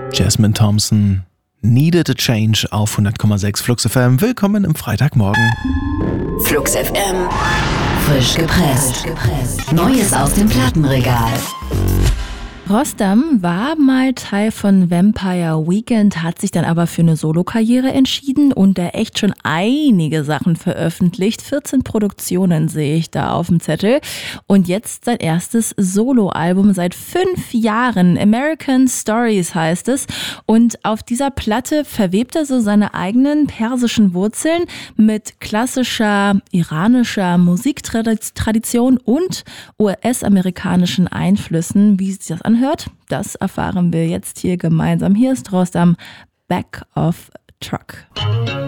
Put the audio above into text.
Jasmine Thompson, Needed a Change auf 100,6 Flux FM. Willkommen im Freitagmorgen. Flux FM, frisch gepresst. Neues aus dem Plattenregal. Rostam war mal Teil von Vampire Weekend, hat sich dann aber für eine Solokarriere entschieden und da echt schon einige Sachen veröffentlicht. 14 Produktionen sehe ich da auf dem Zettel. Und jetzt sein erstes Soloalbum seit 5 Jahren. American Stories heißt es. Und auf dieser Platte verwebt er so seine eigenen persischen Wurzeln mit klassischer iranischer Musiktradition und US-amerikanischen Einflüssen. Wie sich das anhört, das erfahren wir jetzt hier gemeinsam. Hier ist Rostam, Back of Truck.